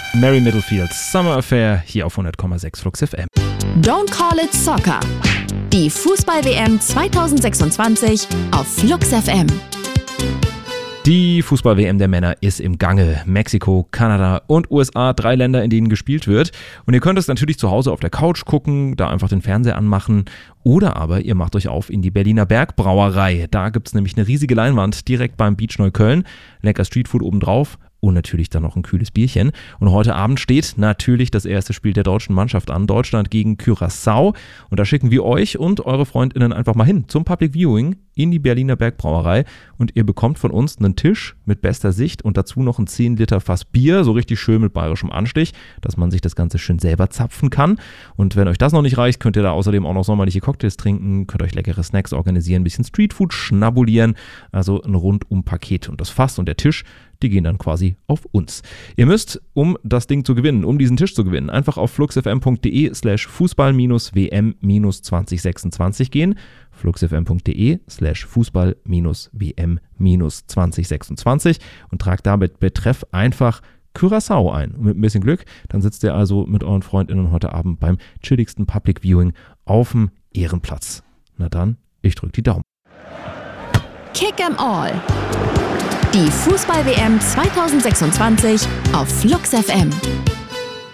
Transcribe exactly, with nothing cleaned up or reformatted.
Mary Middlefields Summer Affair hier auf hundert Komma sechs Flux F M. Don't Call It Soccer. Die Fußball-W M zwanzig sechsundzwanzig auf Flux F M. Die Fußball-W M der Männer ist im Gange. Mexiko, Kanada und U S A, drei Länder, in denen gespielt wird. Und ihr könnt es natürlich zu Hause auf der Couch gucken, da einfach den Fernseher anmachen. Oder aber ihr macht euch auf in die Berliner Bergbrauerei. Da gibt es nämlich eine riesige Leinwand direkt beim Beach Neukölln. Lecker Streetfood obendrauf. Und natürlich dann noch ein kühles Bierchen. Und heute Abend steht natürlich das erste Spiel der deutschen Mannschaft an. Deutschland gegen Curaçao. Und da schicken wir euch und eure FreundInnen einfach mal hin zum Public Viewing in die Berliner Bergbrauerei. Und ihr bekommt von uns einen Tisch mit bester Sicht und dazu noch ein zehn Liter Fass Bier. So richtig schön mit bayerischem Anstich, dass man sich das Ganze schön selber zapfen kann. Und wenn euch das noch nicht reicht, könnt ihr da außerdem auch noch sommerliche Cocktails trinken. Könnt euch leckere Snacks organisieren, ein bisschen Streetfood schnabulieren. Also ein Rundum-Paket. Und das Fass und der Tisch, die gehen dann quasi auf uns. Ihr müsst, um das Ding zu gewinnen, um diesen Tisch zu gewinnen, einfach auf fluxfm.de slash Fußball-WM zwanzig sechsundzwanzig gehen. fluxfm.de slash Fußball-WM zwanzig sechsundzwanzig und tragt damit Betreff einfach Curaçao ein. Und mit ein bisschen Glück, dann sitzt ihr also mit euren FreundInnen heute Abend beim chilligsten Public Viewing auf dem Ehrenplatz. Na dann, ich drück die Daumen. Kick 'em all. Die Fußball-W M zwanzig sechsundzwanzig auf Flux F M.